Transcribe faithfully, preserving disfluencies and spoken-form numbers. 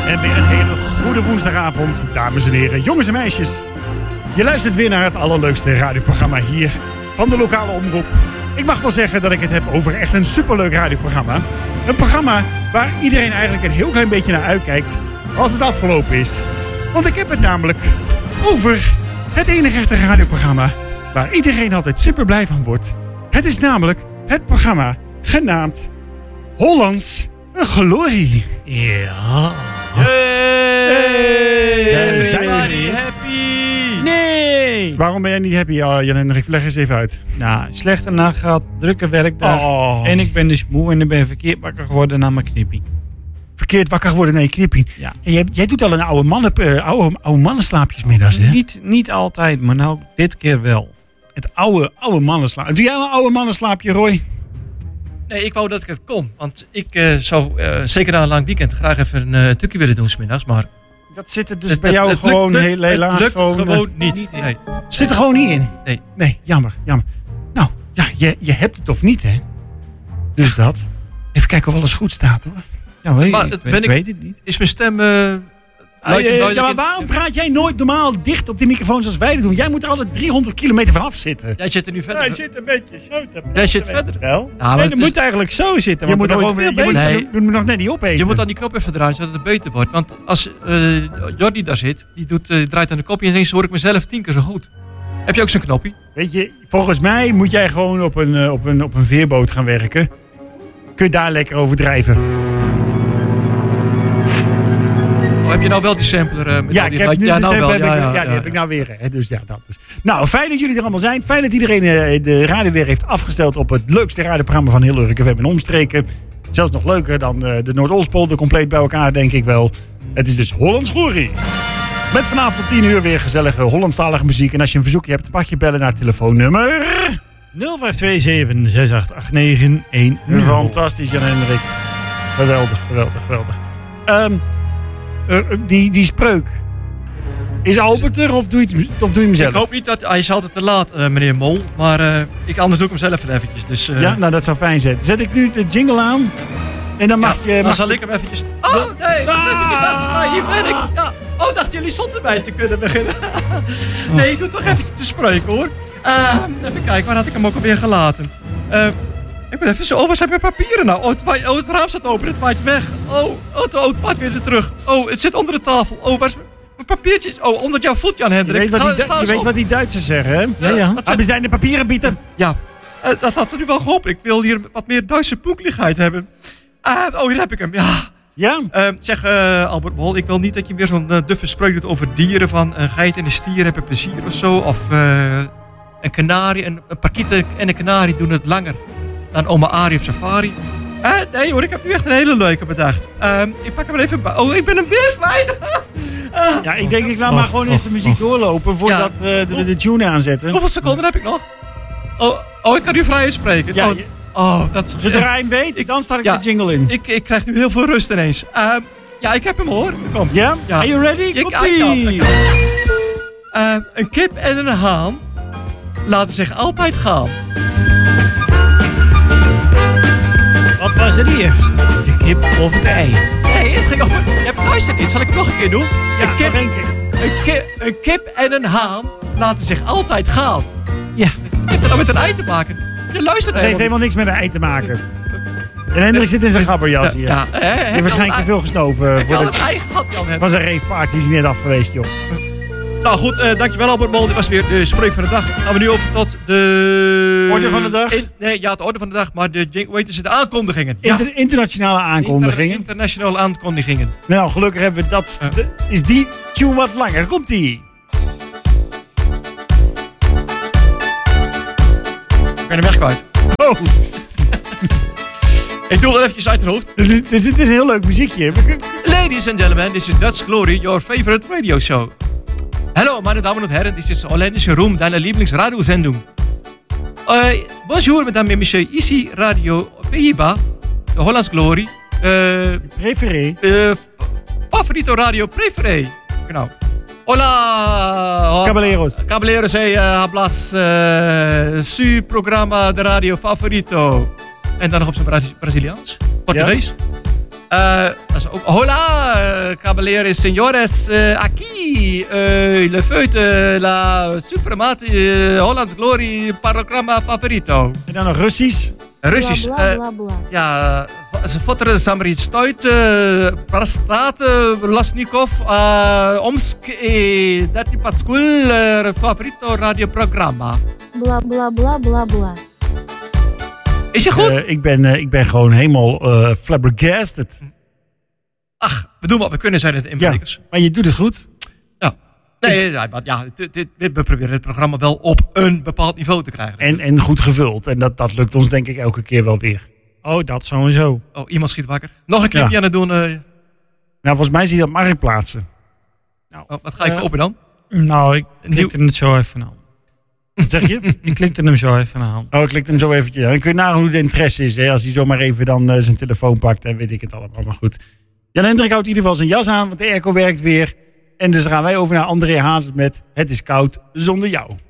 En weer een hele goede woensdagavond, dames en heren, jongens en meisjes. Je luistert weer naar het allerleukste radioprogramma hier van de lokale omroep. Ik mag wel zeggen dat ik het heb over echt een superleuk radioprogramma. Een programma waar iedereen eigenlijk een heel klein beetje naar uitkijkt als het afgelopen is. Want ik heb het namelijk over het enige echte radioprogramma waar iedereen altijd super blij van wordt. Het is namelijk het programma genaamd Hollands Glorie. Ja. Hey! Daar zijn Everybody happy! Nee! Waarom ben jij niet happy, ja, Jan Hendrik? Leg eens even uit. Nou, slechte nacht gehad, drukke werkdag. Oh. En ik ben dus moe en ik ben verkeerd wakker geworden na mijn knippie. Verkeerd wakker worden, nee, knippie. Ja. En jij, jij doet al een oude, mannen, uh, oude, oude mannenslaapjes middags, hè? Niet, niet altijd, maar nou dit keer wel. Het oude, oude mannenslaapje. Doe jij een oude mannenslaapje, Roy? Nee, ik wou dat ik het kon. Want ik uh, zou uh, zeker na een lang weekend graag even een uh, tukje willen doen 's middags. Maar Dat zit er dus het, bij het, jou het gewoon lukt, heel, het helaas lukt gewoon... gewoon uh, niet. niet in. Nee. zit er gewoon niet in? Nee. Nee, jammer, jammer. Nou, ja, je, je hebt het of niet, hè? Dus dat. Even kijken of alles goed staat, hoor. Ja, weet, Maar ik, het ik, ben ik- weet het niet. Is mijn stem... Uh, luid en ja, duidelijk maar in- waarom praat jij nooit normaal dicht op die microfoon zoals wij dat doen? Jij moet er altijd driehonderd kilometer van af zitten. Jij zit er nu verder. Hij zit een beetje zo te Jij zit verder. Wel? Ja, maar Nee, het dat is- moet eigenlijk zo zitten. Je Want moet er dan gewoon wordt weer... het Je veel moet, beter. Nee. je moet nog net niet opeten. Je moet aan die knop even draaien zodat het beter wordt. Want als uh, Jordi daar zit, die doet, uh, draait aan de kopje en ineens hoor ik mezelf tien keer zo goed. Heb je ook zo'n knopje? Weet je, volgens mij moet jij gewoon op een, uh, op een, op een veerboot gaan werken. Kun je daar lekker over drijven. Oh, heb je nou wel die sampler? Uh, met Ja, al die ik heb nu ja, de nou sample, wel. heb Ja, ik, ja, ja, die ja, heb ik ja. nou weer. Hè, dus ja, dat dus. Nou, fijn dat jullie er allemaal zijn. Fijn dat iedereen uh, de radio weer heeft afgesteld op het leukste radioprogramma van heel Urk F M en omstreken. Zelfs nog leuker dan uh, de Noordoostpolder compleet bij elkaar, denk ik wel. Het is dus Hollands Glorie. Met vanavond tot tien uur weer gezellige Hollandstalige muziek. En als je een verzoekje hebt, mag je bellen naar telefoonnummer... nul vijf twee zeven zes acht acht negen een nul. Fantastisch, Jan Hendrik. Geweldig, geweldig, geweldig. Um, uh, die, die spreuk. Is Albert er of doe je, het, of doe je hem zelf? Ik hoop niet dat... Hij is altijd te laat, uh, meneer Mol. Maar uh, ik, anders doe ik hem zelf wel eventjes. Dus, uh, Ja, nou dat zou fijn zijn. Zet ik nu de jingle aan. En dan mag ja, je... dan Mag zal ik hem eventjes... Oh, nee! dat heb ik niet. Ah, hier ben ik. Ja. Oh, dacht jullie zonder mij te kunnen beginnen. Nee, ik doe toch eventjes te spreken, hoor. Uh, even kijken, waar had ik hem ook alweer gelaten? Uh, ik ben even zo... Oh, waar zijn mijn papieren nou? Oh, het, waait, oh, het raam staat open, het waait weg. Oh, oh, het, oh, het waait weer terug. Oh, het zit onder de tafel. Oh, waar is mijn, mijn papiertje? Oh, onder jouw voet, Jan je Hendrik. weet wat Ga- die, sta je eens weet op. wat die Duitsers zeggen, hè? Ja, ja. Wat Ah, we zijn de papieren bieden. Ja, uh, dat had er nu wel geholpen. Ik wil hier wat meer Duitse poekligheid hebben. Uh, oh, hier heb ik hem, ja. Ja? Uh, zeg, uh, Albert Mol, ik wil niet dat je weer zo'n uh, duffe spreuk doet over dieren. Van een geit en een stier hebben plezier of zo. Of uh, een kanarie, een, een parkieten en een kanarie doen het langer dan oma Arie op safari. Uh, nee hoor, ik heb nu echt een hele leuke bedacht. Uh, ik pak hem er even bij. Oh, ik ben hem weer kwijt. uh, Ja, ik denk ik laat Oh, maar gewoon oh, eens de muziek oh. doorlopen voordat uh, de, de, de tune aanzetten. Hoeveel seconden heb ik nog? Oh, oh ik kan nu vrij spreken. Ja, oh, je- oh, dat is... Zodra je hem weet, dan start ik Ja. de jingle in. Ik, ik krijg nu heel veel rust ineens. Uh, ja, ik heb hem hoor. Kom. Ja? Ja. Are you ready? Ik- Komt-ie. ik- Uh, een kip en een haan laten zich altijd gaan. Wat was er eerst? De kip of het ei? Nee, het ging over... Je hebt luisterd niet. Zal ik hem nog een keer doen? Ja, een, kip, nog één keer. een, kip, een kip en een haan laten zich altijd gaan. Ja. Wat heeft dat nou met een ei te maken? Je luistert Het heeft helemaal niks met een ei te maken. En Hendrik zit in zijn gabberjas hier. Ja, hè, Je heb hebt je waarschijnlijk te al veel gestoven. een ei- Heb je Voor al de... een ei gehad, Jan? Het was een raveparty, die is net af geweest, joh. Nou goed, uh, dankjewel Albert Mol. Dit was weer de spreuk van de dag. Gaan we nu over tot de... Orde van de dag? In, nee, ja, de orde van de dag. Maar de, jing- hoe heet ze, de aankondigingen. Ja. Inter- internationale aankondigingen. Inter- internationale aankondigingen. Nou, gelukkig hebben we dat. Ja. de- is die tune wat langer. Komt-ie. Ik ben hem weg kwijt. Oh, Ik doe het eventjes uit het hoofd. dit is, dit is, dit is een heel leuk muziekje. Ladies and gentlemen, this is Dutch Glory, your favorite radio show. Hallo, meine Damen und Herren, this is holländische Room, deine Lieblingsradiosendung. Uh, bonjour, mesdames et messieurs, ici Radio Pays-Bas, de Hollands Glory. Uh, Preferé. uh, favorito radio preferé. Genau. Hola, Caballeros. Caballeros, hey, uh, hablas uh, su programa de radio favorito. En dan nog op zijn Braziliaans. Portugees. Uh, dat is ook, hola, uh, caballeros, señores, uh, aquí, uh, le feute, la supremati, uh, Hollands Glory, programma favorito. En dan nog Russisch. Russisch. Bla, bla, bla, bla. Uh, ja, ze fotteren Samrit Stoit, Prastat, Lasnikov, Omsk, dat die Patskul, favorito radioprogramma. Bla bla bla bla bla. Is je goed? Uh, ik, ben, uh, ik ben gewoon helemaal uh, flabbergasted. Ach, we doen wat we kunnen, zijn het inbrekers. Ja, maar je doet het goed. Ja. Nee, ja, ja dit, dit, we proberen het programma wel op een bepaald niveau te krijgen. En, en goed gevuld. En dat, dat lukt ons denk ik elke keer wel weer. Oh, dat sowieso. Oh, iemand schiet wakker. Nog een clipje Ja. aan het doen. Uh... Nou, volgens mij zie je dat Marktplaatsen. Nou, oh, wat ga ik uh, kopen dan? Nou, ik klikte Nieuw... het zo even aan. Wat zeg je? Ik klikte hem zo even aan. Oh, ik klikte hem zo eventjes aan. Dan kun je nagaan hoe de interesse is. Hè? Als hij zomaar even dan uh, zijn telefoon pakt en weet ik het allemaal. Maar goed. Jan Hendrik houdt in ieder geval zijn jas aan, want de airco werkt weer. En dus gaan wij over naar André Hazes met Het is koud zonder jou.